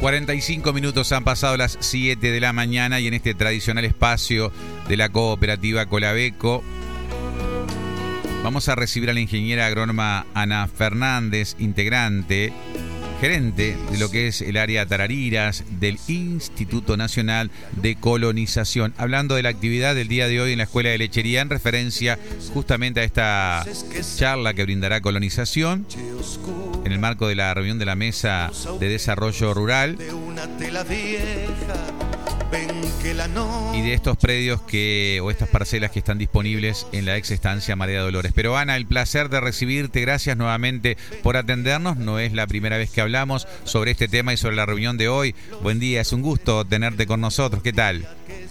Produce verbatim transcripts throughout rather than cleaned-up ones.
cuarenta y cinco minutos han pasado las siete de la mañana y en este tradicional espacio de la cooperativa Colabeco vamos a recibir a la ingeniera agrónoma Ana Fernández, integrante, gerente de lo que es el área Tarariras del Instituto Nacional de Colonización, hablando de la actividad del día de hoy en la Escuela de Lechería en referencia justamente a esta charla que brindará Colonización en el marco de la reunión de la Mesa de Desarrollo Rural y de estos predios que o estas parcelas que están disponibles en la ex estancia María Dolores. Pero Ana, el placer de recibirte, gracias nuevamente por atendernos, no es la primera vez que hablamos sobre este tema y sobre la reunión de hoy. Buen día, es un gusto tenerte con nosotros, ¿qué tal?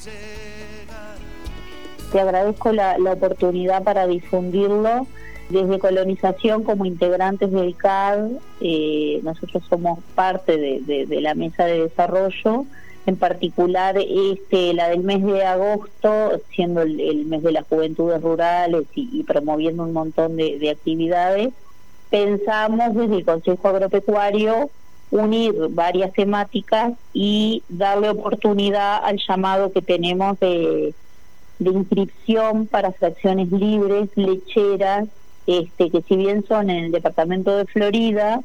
Te agradezco la, la oportunidad para difundirlo. Desde Colonización, como integrantes del C A D, eh, nosotros somos parte de, de, de la mesa de desarrollo, en particular este la del mes de agosto, siendo el, el mes de las juventudes rurales y, y promoviendo un montón de, de actividades. Pensamos desde el Consejo Agropecuario unir varias temáticas y darle oportunidad al llamado que tenemos de, de inscripción para fracciones libres, lecheras, Este, que si bien son en el departamento de Florida,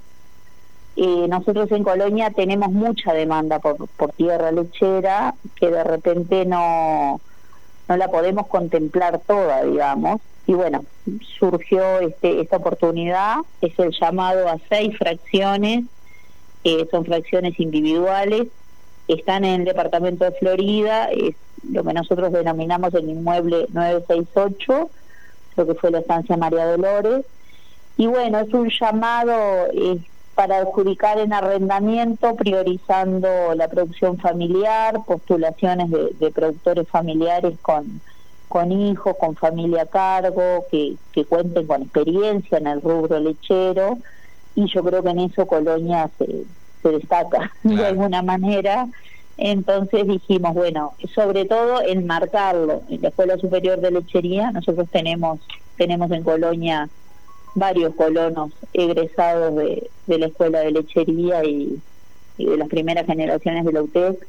eh, nosotros en Colonia tenemos mucha demanda por, por tierra lechera que de repente no, no la podemos contemplar toda, digamos. Y bueno, surgió este, esta oportunidad, es el llamado a seis fracciones, eh, son fracciones individuales, están en el departamento de Florida, es lo que nosotros denominamos el inmueble nueve seis ocho, lo que fue la estancia María Dolores, y bueno, es un llamado eh, para adjudicar en arrendamiento, priorizando la producción familiar, postulaciones de, de productores familiares con, con hijos, con familia a cargo, que, que cuenten con experiencia en el rubro lechero, y yo creo que en eso Colonia se, se destaca de alguna manera. Entonces dijimos, bueno, sobre todo enmarcarlo en la Escuela Superior de Lechería. Nosotros tenemos tenemos en Colonia varios colonos egresados de, de la Escuela de Lechería y, y de las primeras generaciones de la U T E C,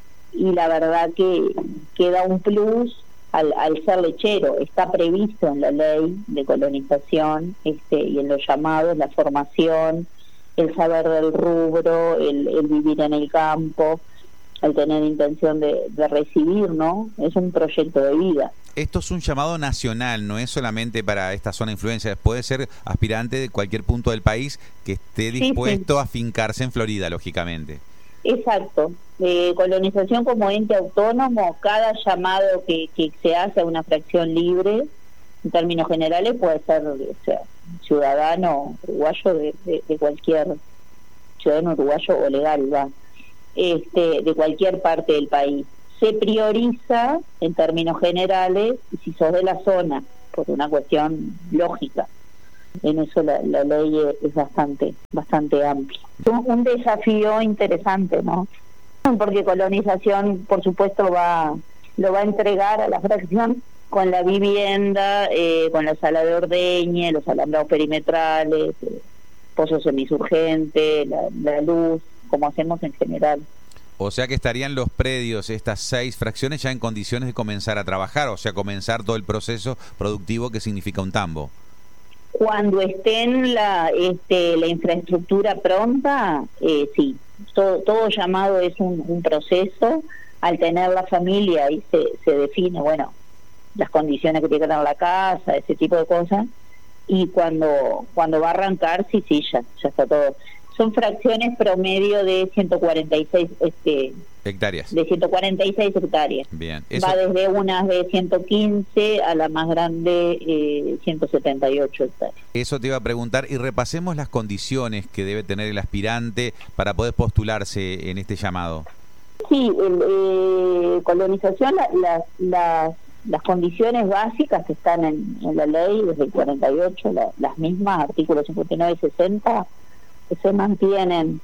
y la verdad que, que da un plus al, al ser lechero. Está previsto en la ley de colonización este y en los llamados, la formación, el saber del rubro, el, el vivir en el campo, al tener intención de, de recibir, ¿no? Es un proyecto de vida. Esto es un llamado nacional, no es solamente para esta zona de influencia, puede ser aspirante de cualquier punto del país que esté dispuesto sí, sí. a fincarse en Florida, lógicamente. Exacto. Eh, Colonización como ente autónomo, cada llamado que, que se hace a una fracción libre, en términos generales, puede ser o sea, ciudadano uruguayo de, de, de cualquier ciudadano uruguayo o legal, va. Este, de cualquier parte del país. Se prioriza en términos generales si sos de la zona, por una cuestión lógica. En eso la, la ley es bastante bastante amplia. Un, un desafío interesante, ¿no? Porque Colonización, por supuesto, va lo va a entregar a la fracción con la vivienda, eh, con la sala de ordeñe, los alambrados perimetrales, eh, pozo semisurgente, la, la luz, como hacemos en general. O sea que estarían los predios, estas seis fracciones, ya en condiciones de comenzar a trabajar, o sea, comenzar todo el proceso productivo que significa un tambo. Cuando estén la este, la infraestructura pronta, eh, sí. Todo, todo llamado es un, un proceso. Al tener la familia, ahí se, se define, bueno, las condiciones que tiene que tener la casa, ese tipo de cosas. Y cuando cuando va a arrancar, sí, sí, ya, ya está todo. Son fracciones promedio de ciento cuarenta y seis este, hectáreas. De ciento cuarenta y seis hectáreas. Bien. Eso... Va desde unas de ciento quince a la más grande, eh, ciento setenta y ocho hectáreas. Eso te iba a preguntar, y repasemos las condiciones que debe tener el aspirante para poder postularse en este llamado. Sí, el, eh, Colonización, la, la, las, las condiciones básicas que están en, en la ley desde el cuarenta y ocho, la, las mismas, artículos cincuenta y nueve y sesenta, que se mantienen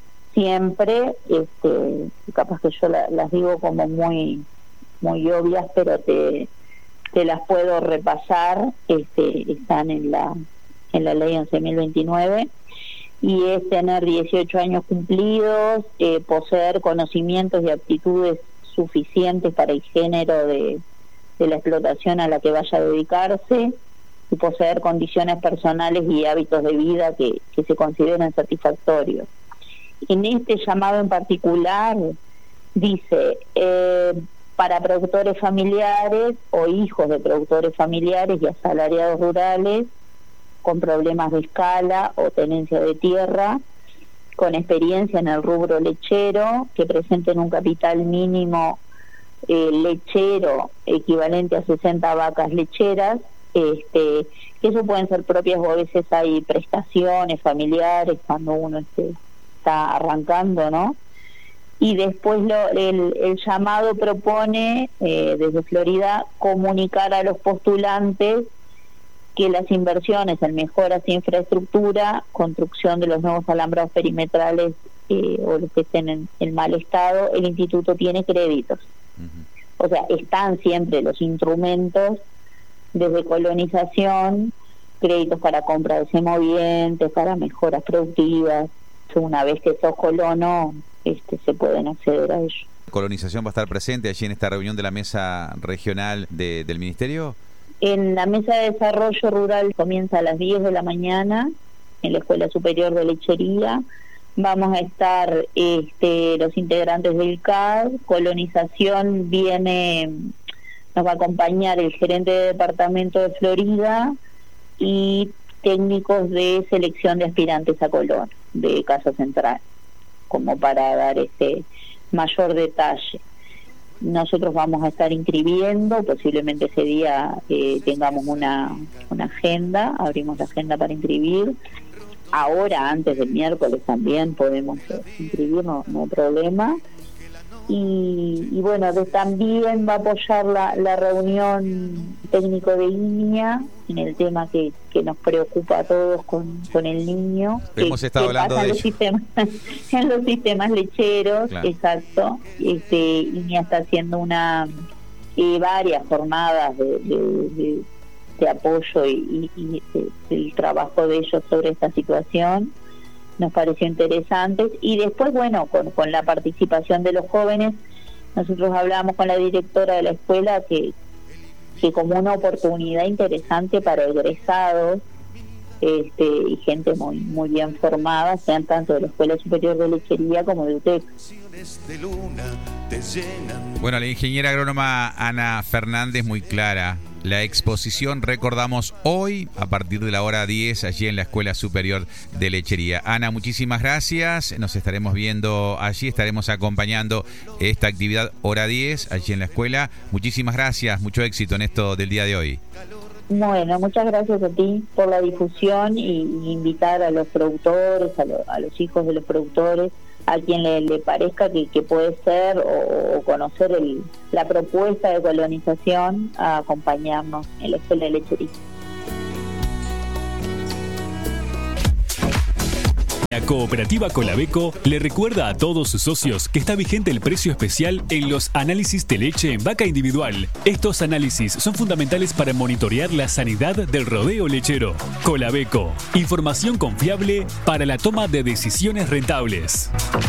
siempre, este, capaz que yo la, las digo como muy muy obvias, pero te, te las puedo repasar, este, están en la en la ley once mil veintinueve. y es tener dieciocho años cumplidos, eh, poseer conocimientos y aptitudes suficientes para el género de, de la explotación a la que vaya a dedicarse, y poseer condiciones personales y hábitos de vida que, que se consideren satisfactorios. En este llamado en particular dice, eh, para productores familiares o hijos de productores familiares y asalariados rurales con problemas de escala o tenencia de tierra, con experiencia en el rubro lechero, que presenten un capital mínimo eh, lechero equivalente a sesenta vacas lecheras, este, que eso pueden ser propias o a veces hay prestaciones familiares cuando uno este, está arrancando, ¿no? Y después lo, el, el llamado propone eh, desde Florida comunicar a los postulantes que las inversiones en mejoras de infraestructura, construcción de los nuevos alambrados perimetrales eh, o los que estén en, en mal estado, el instituto tiene créditos. Uh-huh. O sea, están siempre los instrumentos desde colonización, créditos para compra de semovientes, para mejoras productivas. Una vez que sos colono, este, se pueden acceder a ello. ¿Colonización va a estar presente allí en esta reunión de la mesa regional de, del Ministerio? En la mesa de desarrollo rural comienza a las diez de la mañana en la Escuela Superior de Lechería. Vamos a estar este, los integrantes del C A D. Colonización viene, nos va a acompañar el gerente de departamento de Florida y técnicos de selección de aspirantes a Colón de Casa Central, como para dar este mayor detalle. Nosotros vamos a estar inscribiendo, posiblemente ese día eh, tengamos una, una agenda, abrimos la agenda para inscribir. Ahora, antes del miércoles también podemos eh, inscribir, no, no hay problema. Y, y bueno, de, también va a apoyar la, la reunión técnico de I N A en el tema que, que nos preocupa a todos con, con el niño. Hemos que, estado que hablando pasa de en los, sistemas, en los sistemas lecheros, claro. Exacto. Este, I N A está haciendo una eh, varias jornadas de, de, de, de apoyo y, y, y de, el trabajo de ellos sobre esta situación. Nos pareció interesante, y después, bueno, con, con la participación de los jóvenes, nosotros hablamos con la directora de la escuela que, que como una oportunidad interesante para egresados este, y gente muy muy bien formada, sean tanto de la Escuela Superior de Lechería como de U T E C. Bueno, la ingeniera agrónoma Ana Fernández, muy clara. La exposición, recordamos, hoy a partir de la hora diez allí en la Escuela Superior de Lechería. Ana, muchísimas gracias. Nos estaremos viendo allí, estaremos acompañando esta actividad hora diez allí en la escuela. Muchísimas gracias, mucho éxito en esto del día de hoy. Bueno, muchas gracias a ti por la difusión y, y invitar a los productores, a, lo, a los hijos de los productores, a quien le, le parezca que, que puede ser o, o conocer el, la propuesta de colonización, a acompañarnos en la Escuela de Lechería. La cooperativa Colabeco le recuerda a todos sus socios que está vigente el precio especial en los análisis de leche en vaca individual. Estos análisis son fundamentales para monitorear la sanidad del rodeo lechero. Colabeco, información confiable para la toma de decisiones rentables.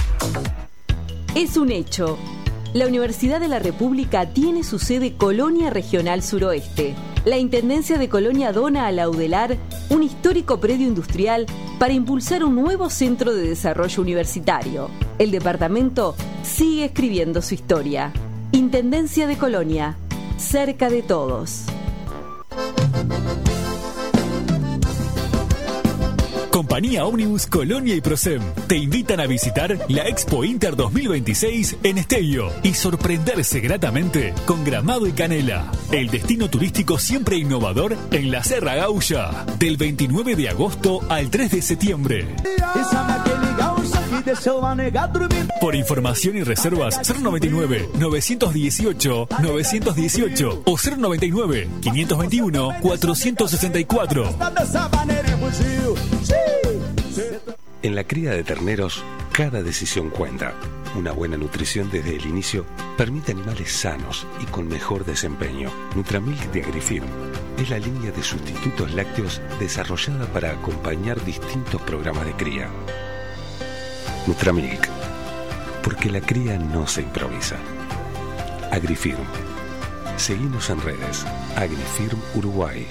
Es un hecho. La Universidad de la República tiene su sede Colonia Regional Suroeste. La Intendencia de Colonia dona a la UDELAR un histórico predio industrial para impulsar un nuevo centro de desarrollo universitario. El departamento sigue escribiendo su historia. Intendencia de Colonia, cerca de todos. Compañía Ómnibus Colonia y Prosem te invitan a visitar la Expo Inter dos mil veintiséis en Esteio y sorprenderse gratamente con Gramado y Canela, el destino turístico siempre innovador en la Serra Gaulla, del veintinueve de agosto al tres de septiembre. Por información y reservas cero noventa y nueve, novecientos dieciocho, novecientos dieciocho o cero noventa y nueve, quinientos veintiuno, cuatrocientos sesenta y cuatro. En la cría de terneros Cada decisión cuenta. Una buena nutrición desde el inicio permite animales sanos y con mejor desempeño. Nutramilk de Agrifirm es la línea de sustitutos lácteos desarrollada para acompañar distintos programas de cría. Nutramilk, porque la cría no se improvisa. Agrifirm. Seguimos en redes. Agrifirm Uruguay.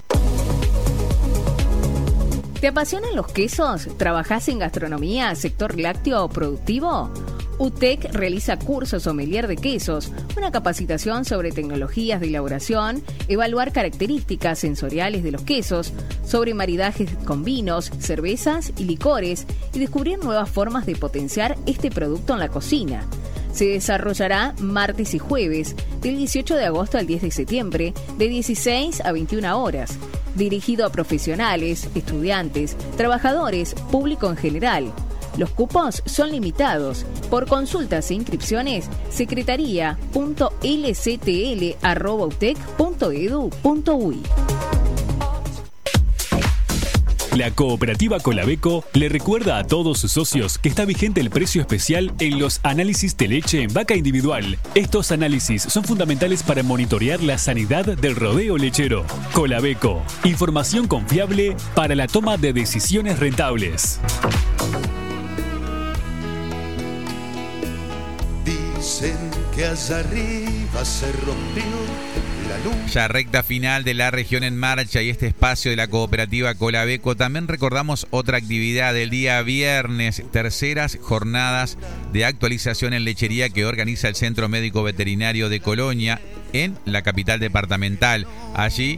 ¿Te apasionan los quesos? ¿Trabajás en gastronomía, sector lácteo o productivo? U T E C realiza cursos sommelier de quesos, una capacitación sobre tecnologías de elaboración, evaluar características sensoriales de los quesos, sobre maridajes con vinos, cervezas y licores y descubrir nuevas formas de potenciar este producto en la cocina. Se desarrollará martes y jueves, del dieciocho de agosto al diez de septiembre, de dieciséis a veintiuna horas. Dirigido a profesionales, estudiantes, trabajadores, público en general. Los cupos son limitados. Por consultas e inscripciones, secretaría punto l c t l arroba u t e c punto e d u punto u y. La cooperativa Colabeco le recuerda a todos sus socios que está vigente el precio especial en los análisis de leche en vaca individual. Estos análisis son fundamentales para monitorear la sanidad del rodeo lechero. Colabeco, información confiable para la toma de decisiones rentables. Dicen que allá arriba se rompió la luz. Ya recta final de La Región en Marcha y este espacio de la cooperativa Colabeco. También recordamos otra actividad del día viernes, terceras jornadas de actualización en lechería que organiza el Centro Médico Veterinario de Colonia en la capital departamental. Allí,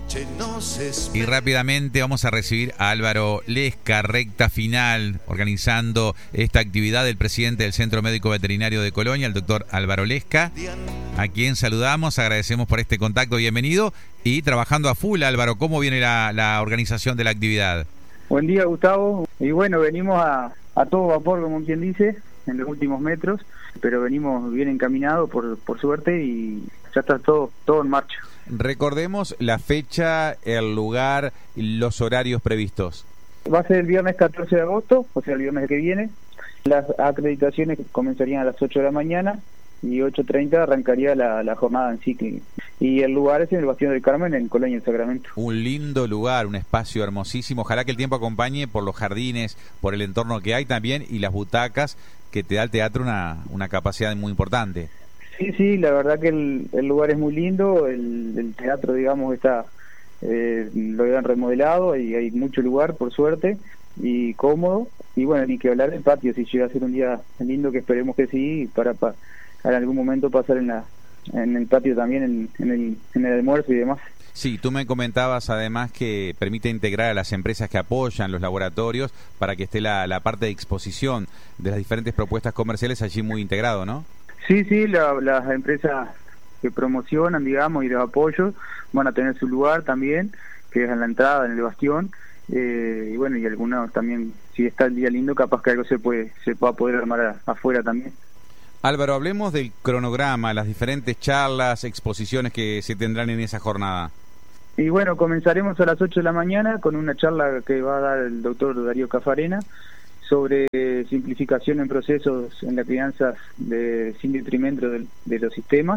y rápidamente vamos a recibir a Álvaro Lesca, recta final, organizando esta actividad del presidente del Centro Médico Veterinario de Colonia, el doctor Álvaro Lesca, a quien saludamos, agradecemos por este contacto, bienvenido, y trabajando a full. Álvaro, ¿cómo viene la, la organización de la actividad? Buen día, Gustavo, y bueno, venimos a, a todo vapor, como quien dice, en los últimos metros, pero venimos bien encaminados por, por suerte y ya está todo, todo en marcha. Recordemos la fecha, el lugar y los horarios previstos. Va a ser el viernes catorce de agosto, o sea, el viernes que viene. Las acreditaciones comenzarían a las ocho de la mañana y ocho treinta arrancaría la, la jornada en sí. Y el lugar es en el Bastión del Carmen, en Colonia del Sacramento. Un lindo lugar, un espacio hermosísimo. Ojalá que el tiempo acompañe por los jardines, por el entorno que hay también y las butacas, que te da el teatro una, una capacidad muy importante. Sí, sí, la verdad que el, el lugar es muy lindo, el, el teatro, digamos, está eh, lo habían remodelado y hay mucho lugar, por suerte, y cómodo. Y bueno, ni que hablar del patio, si llega a ser un día lindo, que esperemos que sí, para, para en algún momento pasar en la en el patio también, en, en, el, en el almuerzo y demás. Sí, tú me comentabas además que permite integrar a las empresas que apoyan los laboratorios para que esté la, la parte de exposición de las diferentes propuestas comerciales allí muy integrado, ¿no? Sí, sí, la, las empresas que promocionan, digamos, y los apoyos van a tener su lugar también, que es en la entrada, en el bastión, eh, y bueno, y algunos también, si está el día lindo, capaz que algo se puede se pueda poder armar a, afuera también. Álvaro, hablemos del cronograma, las diferentes charlas, exposiciones que se tendrán en esa jornada. Y bueno, comenzaremos a las ocho de la mañana con una charla que va a dar el doctor Darío Cafarena sobre simplificación en procesos en la crianza de, sin detrimento de, de los sistemas.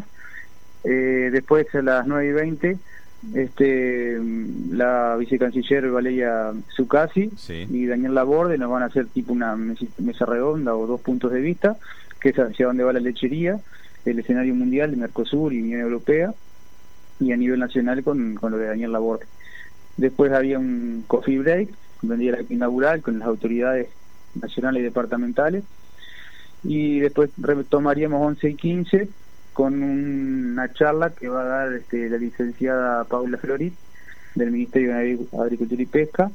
Eh, después a las nueve y veinte este, la vicecanciller Valeria Zuccasi, sí, y Daniel Laborde nos van a hacer tipo una mesa redonda o dos puntos de vista, que es hacia dónde va la lechería, el escenario mundial de Mercosur y Unión Europea, y a nivel nacional con, con lo de Daniel Laborde. Después había un coffee break, vendría la inaugural con las autoridades nacionales y departamentales, y después retomaríamos once y quince con una charla que va a dar este, la licenciada Paula Florit del Ministerio de Agricultura y Pesca,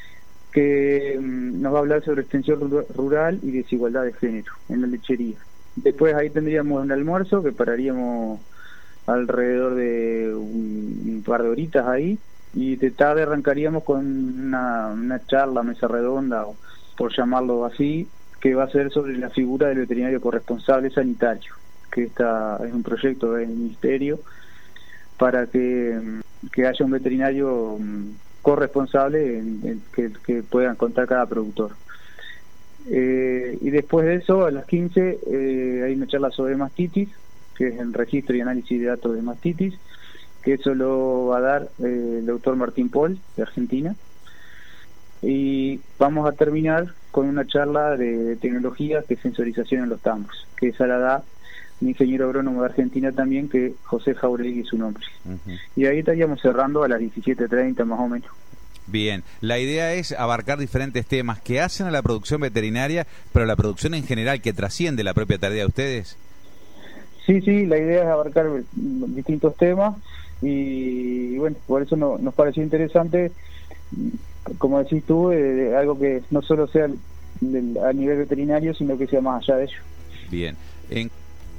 que um, nos va a hablar sobre extensión rural y desigualdad de género en la lechería. Después ahí tendríamos un almuerzo que pararíamos alrededor de un, un par de horitas ahí, y de tarde arrancaríamos con una, una charla, mesa redonda, o por llamarlo así, que va a ser sobre la figura del veterinario corresponsable sanitario, que esta es un proyecto del Ministerio para que, que haya un veterinario corresponsable en, en, que, que puedan contar cada productor. Eh, y después de eso, a las quince, eh, hay una charla sobre mastitis, que es el registro y análisis de datos de mastitis, que eso lo va a dar eh, el doctor Martín Paul, de Argentina. Y vamos a terminar con una charla de tecnologías de sensorización en los tambos, que esa la da un ingeniero agrónomo de Argentina también, que José Jauregui es su nombre. Uh-huh. Y ahí estaríamos cerrando a las diecisiete treinta más o menos. Bien, la idea es abarcar diferentes temas que hacen a la producción veterinaria, pero la producción en general, que trasciende la propia tarea de ustedes. Sí, sí, la idea es abarcar distintos temas y bueno, por eso no, nos pareció interesante, como decís tú, eh, algo que no solo sea del, a nivel veterinario, sino que sea más allá de ello. Bien. En...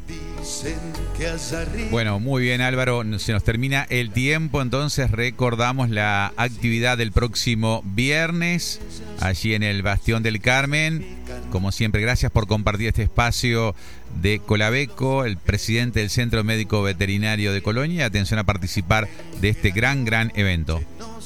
Bueno, muy bien, Álvaro, se nos termina el tiempo, entonces recordamos la actividad del próximo viernes allí en el Bastión del Carmen. Como siempre, gracias por compartir este espacio de Colabeco, el presidente del Centro Médico Veterinario de Colonia. Atención a participar de este gran, gran evento.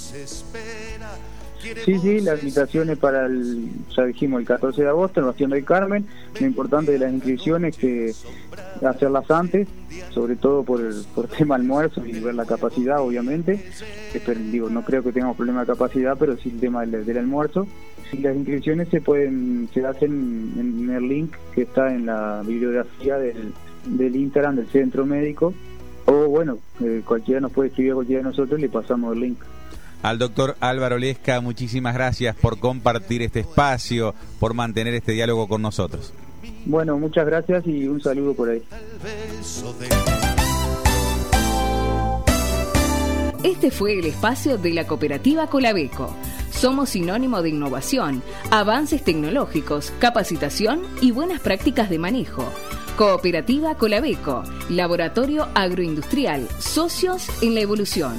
Sí, sí, la invitación es para el, ya dijimos, el catorce de agosto, en el Bastión del Carmen. Lo importante de las inscripciones es que hacerlas antes, sobre todo por el por tema almuerzo y ver la capacidad, obviamente. Pero, digo, no creo que tengamos problema de capacidad, pero sí el tema del, del almuerzo. Y las inscripciones se pueden se hacen en el link que está en la bibliografía del, del Instagram del Centro Médico. O bueno, eh, cualquiera nos puede escribir a cualquiera de nosotros y le pasamos el link. Al doctor Álvaro Lesca, muchísimas gracias por compartir este espacio, por mantener este diálogo con nosotros. Bueno, muchas gracias y un saludo por ahí. Este fue el espacio de la cooperativa Colabeco. Somos sinónimo de innovación, avances tecnológicos, capacitación y buenas prácticas de manejo. Cooperativa Colabeco, laboratorio agroindustrial, socios en la evolución.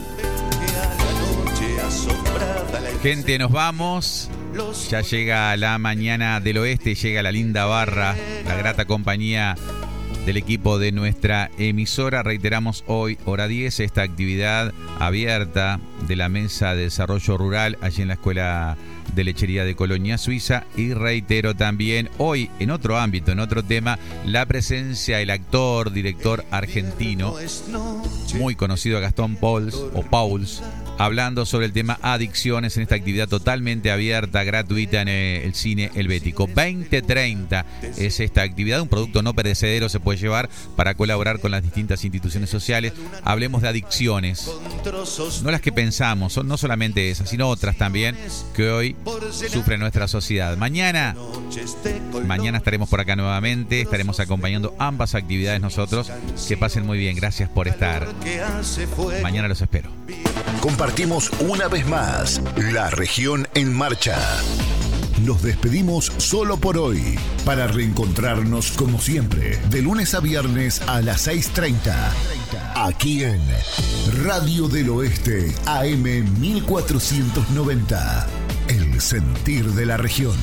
Gente, nos vamos. Ya llega la mañana del oeste, llega la linda barra, la grata compañía del equipo de nuestra emisora. Reiteramos hoy, hora diez, esta actividad abierta de la Mesa de Desarrollo Rural allí en la Escuela de Lechería de Colonia, Suiza. Y reitero también hoy, en otro ámbito, en otro tema, la presencia del actor, director argentino, muy conocido, Gastón Pauls, o Pauls, hablando sobre el tema adicciones en esta actividad totalmente abierta, gratuita en el cine Helvético. veinte treinta es esta actividad, un producto no perecedero se puede llevar para colaborar con las distintas instituciones sociales. Hablemos de adicciones, no las que pensamos, son no solamente esas, sino otras también que hoy sufre nuestra sociedad. Mañana, mañana estaremos por acá nuevamente, estaremos acompañando ambas actividades nosotros. Que pasen muy bien, gracias por estar. Mañana los espero. Compartimos una vez más La Región en Marcha. Nos despedimos solo por hoy, para reencontrarnos como siempre, de lunes a viernes a las seis treinta, aquí en Radio del Oeste, A M mil cuatrocientos noventa, el sentir de la región.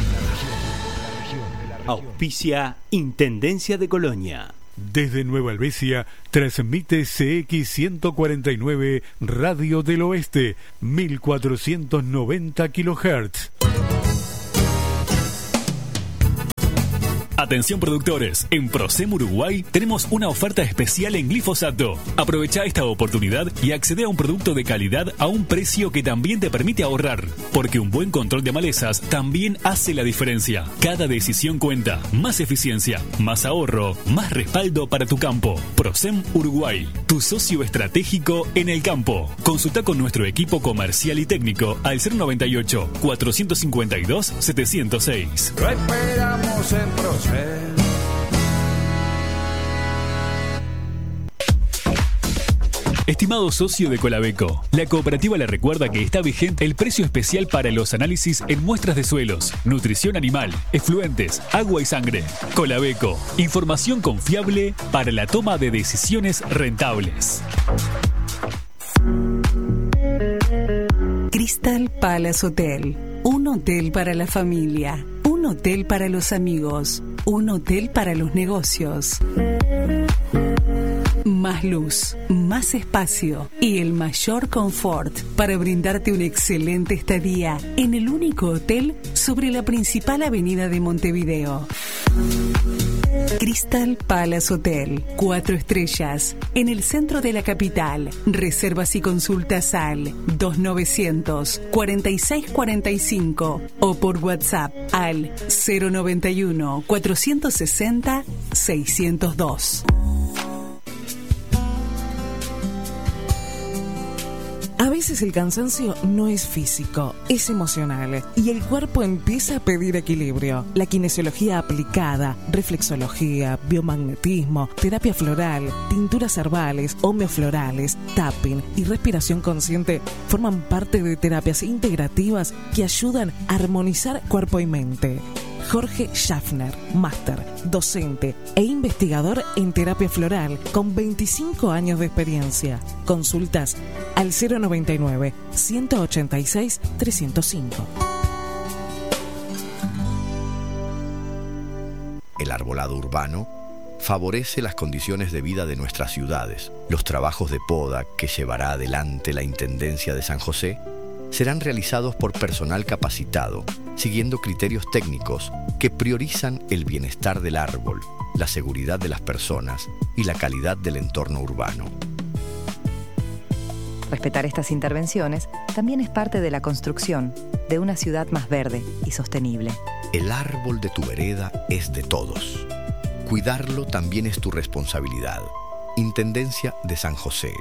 Auspicia Intendencia de Colonia. Desde Nueva Helvecia, transmite C X ciento cuarenta y nueve Radio del Oeste, mil cuatrocientos noventa kilohertz. Atención productores, en Procem Uruguay tenemos una oferta especial en glifosato. Aprovecha esta oportunidad y accede a un producto de calidad a un precio que también te permite ahorrar, porque un buen control de malezas también hace la diferencia. Cada decisión cuenta, más eficiencia, más ahorro, más respaldo para tu campo. Procem Uruguay, tu socio estratégico en el campo. Consulta con nuestro equipo comercial y técnico al cero noventa y ocho, cuatrocientos cincuenta y dos, setecientos seis. Lo esperamos en Procem. Estimado socio de Colabeco, la cooperativa le recuerda que está vigente el precio especial para los análisis en muestras de suelos, nutrición animal, efluentes, agua y sangre. Colabeco, información confiable para la toma de decisiones rentables. Crystal Palace Hotel, un hotel para la familia, un hotel para los amigos, un hotel para los negocios. Más luz, más espacio y el mayor confort para brindarte una excelente estadía en el único hotel sobre la principal avenida de Montevideo. Crystal Palace Hotel, cuatro estrellas, en el centro de la capital. Reservas y consultas al dos mil novecientos cuarenta y seis cuarenta y cinco o por WhatsApp al cero noventa y uno cuatrocientos sesenta seiscientos dos. A veces el cansancio no es físico, es emocional y el cuerpo empieza a pedir equilibrio. La kinesiología aplicada, reflexología, biomagnetismo, terapia floral, tinturas herbales, homeoflorales, tapping y respiración consciente forman parte de terapias integrativas que ayudan a armonizar cuerpo y mente. Jorge Schaffner, máster, docente e investigador en terapia floral con veinticinco años de experiencia. Consultas al cero noventa y nueve, ciento ochenta y seis, trescientos cinco. El arbolado urbano favorece las condiciones de vida de nuestras ciudades. Los trabajos de poda que llevará adelante la Intendencia de San José serán realizados por personal capacitado, siguiendo criterios técnicos que priorizan el bienestar del árbol, la seguridad de las personas y la calidad del entorno urbano. Respetar estas intervenciones también es parte de la construcción de una ciudad más verde y sostenible. El árbol de tu vereda es de todos. Cuidarlo también es tu responsabilidad. Intendencia de San José.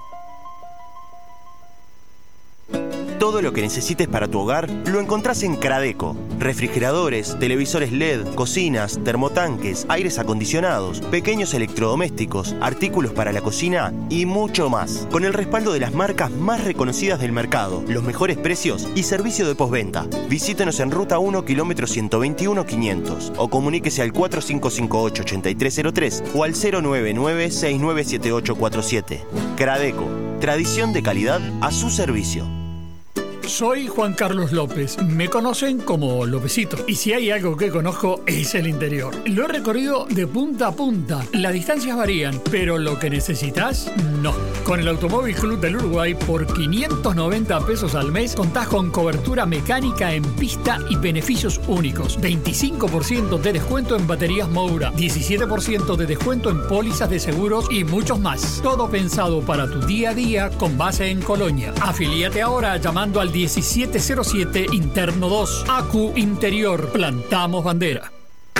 Todo lo que necesites para tu hogar lo encontrás en Cradeco. Refrigeradores, televisores L E D, cocinas, termotanques, aires acondicionados, pequeños electrodomésticos, artículos para la cocina y mucho más. Con el respaldo de las marcas más reconocidas del mercado, los mejores precios y servicio de postventa. Visítenos en Ruta uno, kilómetro ciento veintiuno, quinientos o comuníquese al cuatro cinco cinco ocho, ocho tres cero tres o al cero nueve nueve, seis nueve siete ocho cuatro siete. Cradeco, tradición de calidad a su servicio. Soy Juan Carlos López, me conocen como Lópezito, y si hay algo que conozco es el interior. Lo he recorrido de punta a punta, las distancias varían, pero lo que necesitas, no. Con el Automóvil Club del Uruguay, por quinientos noventa pesos al mes, contás con cobertura mecánica en pista y beneficios únicos. veinticinco por ciento de descuento en baterías Moura, diecisiete por ciento de descuento en pólizas de seguros y muchos más. Todo pensado para tu día a día con base en Colonia. Afilíate ahora llamando al diecisiete cero siete Interno dos. A Q Interior. Plantamos bandera.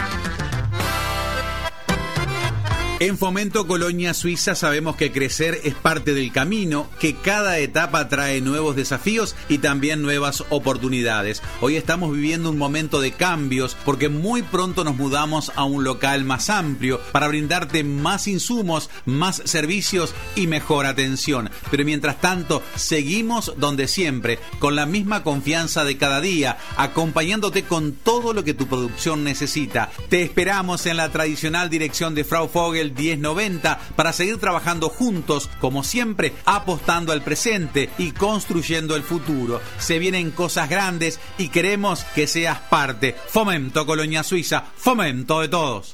En Fomento Colonia Suiza sabemos que crecer es parte del camino, que cada etapa trae nuevos desafíos y también nuevas oportunidades. Hoy estamos viviendo un momento de cambios porque muy pronto nos mudamos a un local más amplio para brindarte más insumos, más servicios y mejor atención. Pero mientras tanto, seguimos donde siempre, con la misma confianza de cada día, acompañándote con todo lo que tu producción necesita. Te esperamos en la tradicional dirección de Frau Vogel diez noventa para seguir trabajando juntos, como siempre, apostando al presente y construyendo el futuro. Se vienen cosas grandes y queremos que seas parte. Fomento Colonia Suiza, fomento de todos.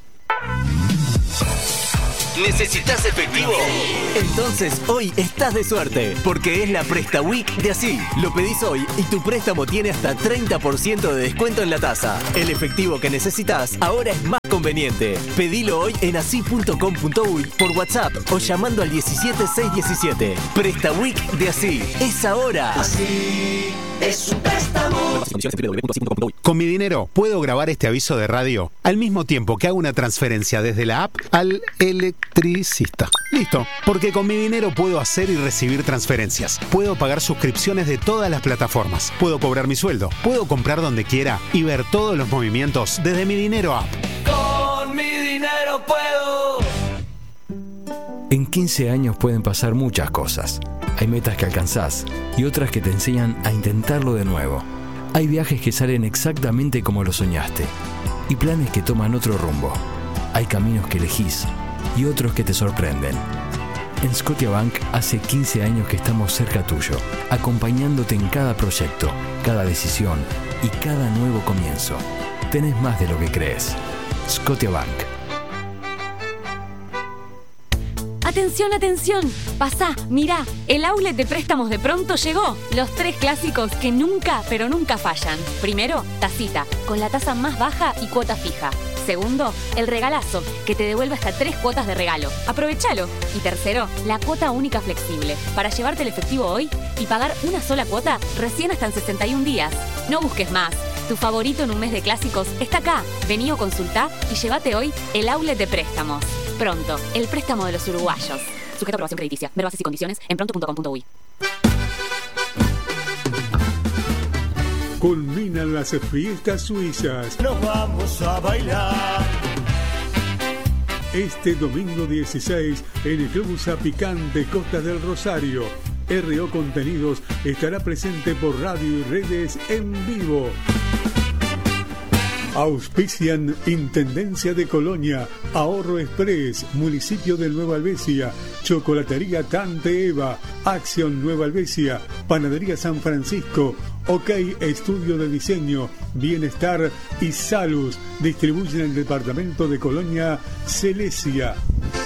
¿Necesitas efectivo? Entonces hoy estás de suerte, porque es la Presta Week de Así. Lo pedís hoy y tu préstamo tiene hasta treinta por ciento de descuento en la tasa. El efectivo que necesitas ahora es más conveniente. Pedilo hoy en así punto com punto uy por WhatsApp o llamando al diecisiete seiscientos diecisiete. Presta Week de Así. Es ahora. Así es un préstamo. Con mi dinero puedo grabar este aviso de radio al mismo tiempo que hago una transferencia desde la app al electricista. Listo, porque con mi dinero puedo hacer y recibir transferencias. Puedo pagar suscripciones de todas las plataformas. Puedo cobrar mi sueldo. Puedo comprar donde quiera y ver todos los movimientos desde mi dinero app. Con mi dinero puedo. En quince años pueden pasar muchas cosas. Hay metas que alcanzás y otras que te enseñan a intentarlo de nuevo. Hay viajes que salen exactamente como lo soñaste y planes que toman otro rumbo. Hay caminos que elegís y otros que te sorprenden. En Scotiabank hace quince años que estamos cerca tuyo, acompañándote en cada proyecto, cada decisión y cada nuevo comienzo. Tenés más de lo que crees. Scotiabank. Atención, atención. Pasá, mirá, el outlet de préstamos de Pronto llegó. Los tres clásicos que nunca, pero nunca fallan. Primero, tacita, con la tasa más baja y cuota fija. Segundo, el regalazo, que te devuelve hasta tres cuotas de regalo. Aprovechalo. Y tercero, la cuota única flexible, para llevarte el efectivo hoy y pagar una sola cuota recién hasta en sesenta y un días. No busques más. Tu favorito en un mes de clásicos está acá. Vení o consultá y llévate hoy el outlet de préstamos. Pronto, el préstamo de los uruguayos. Sujeto a aprobación crediticia. Ver bases y condiciones en pronto punto com punto uy. Culminan las fiestas suizas. Nos vamos a bailar. Este domingo dieciséis en el Club Zapicán de Costa del Rosario. R O Contenidos estará presente por radio y redes en vivo. Auspician Intendencia de Colonia, Ahorro Express, Municipio de Nueva Albesia, Chocolatería Tante Eva, Acción Nueva Albesia, Panadería San Francisco, OK Estudio de Diseño, Bienestar y Salus. Distribuyen el departamento de Colonia Celesia.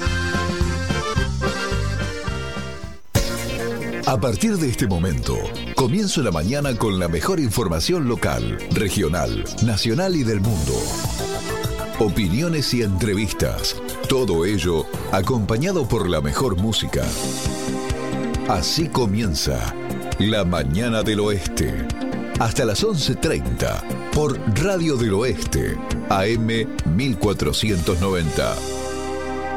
A partir de este momento, comienzo la mañana con la mejor información local, regional, nacional y del mundo. Opiniones y entrevistas. Todo ello acompañado por la mejor música. Así comienza La Mañana del Oeste. Hasta las once treinta por Radio del Oeste, A M mil cuatrocientos noventa.